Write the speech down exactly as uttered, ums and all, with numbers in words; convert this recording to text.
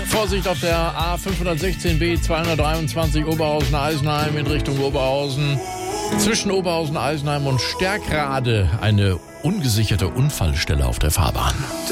Vorsicht auf der A fünfhundertsechzehn B zweihundertdreiundzwanzig Oberhausen-Eisenheim in Richtung Oberhausen. Zwischen Oberhausen, Eisenheim und Stärkrade eine ungesicherte Unfallstelle auf der Fahrbahn.